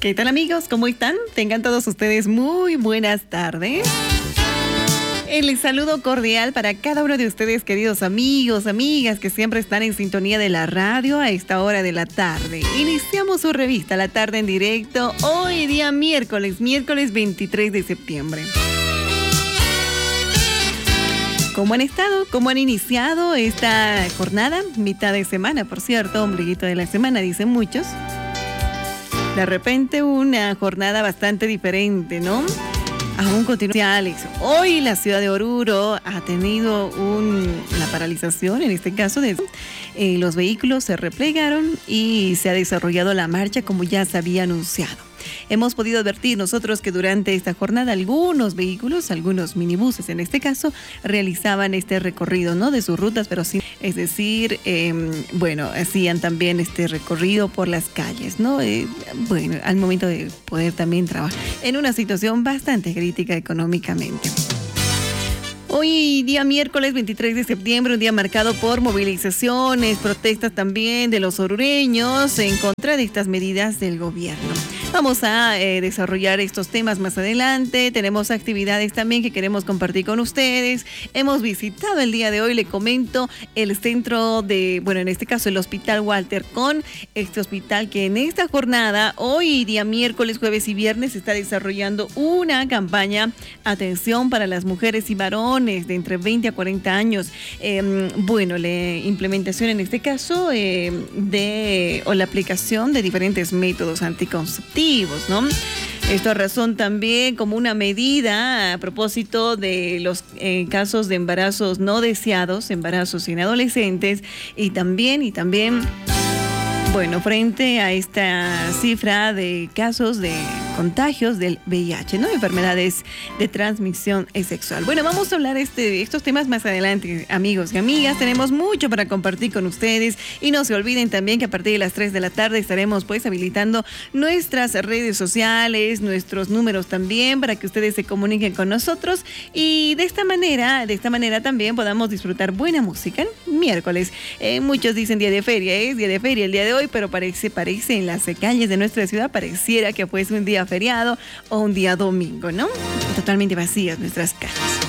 ¿Qué tal, amigos? ¿Cómo están? Tengan todos ustedes muy buenas tardes. El saludo cordial para cada uno de ustedes, queridos amigos, amigas, que siempre están en sintonía de la radio a esta hora de la tarde. Iniciamos su revista La Tarde en Directo, hoy día miércoles 23 de septiembre. ¿Cómo han estado? ¿Cómo han iniciado esta jornada? Mitad de semana, por cierto, ombliguito de la semana, dicen muchos. De repente una jornada bastante diferente, ¿no? Aún continúa, Alex. Hoy la ciudad de Oruro ha tenido una paralización, en este caso los vehículos se replegaron y se ha desarrollado la marcha como ya se había anunciado. Hemos podido advertir nosotros que durante esta jornada algunos vehículos, algunos minibuses en este caso, realizaban este recorrido, ¿no? De sus rutas, pero sí, es decir, hacían también este recorrido por las calles, ¿no? Al momento de poder también trabajar en una situación bastante crítica económicamente. Hoy día miércoles 23 de septiembre, un día marcado por movilizaciones, protestas también de los orureños en contra de estas medidas del gobierno. Vamos a desarrollar estos temas más adelante. Tenemos actividades también que queremos compartir con ustedes. Hemos visitado el día de hoy, le comento, el centro en este caso el Hospital Walter Con, este hospital que en esta jornada, hoy día miércoles, jueves y viernes, está desarrollando una campaña atención para las mujeres y varones de entre 20 a 40 años. La implementación en este caso la aplicación de diferentes métodos anticonceptivos, ¿no? Esto a razón también como una medida a propósito de los casos de embarazos no deseados, embarazos en adolescentes y también frente a esta cifra de casos de contagios del VIH, ¿no? Enfermedades de transmisión sexual. Bueno, vamos a hablar de estos temas más adelante, amigos y amigas. Tenemos mucho para compartir con ustedes y no se olviden también que a partir de las 3 de la tarde estaremos habilitando nuestras redes sociales, nuestros números también para que ustedes se comuniquen con nosotros y de esta manera también podamos disfrutar buena música. Miércoles, muchos dicen día de feria, es día de feria el día de hoy, pero parece en las calles de nuestra ciudad pareciera que fuese un día feriado o un día domingo, ¿no? Totalmente vacías nuestras calles.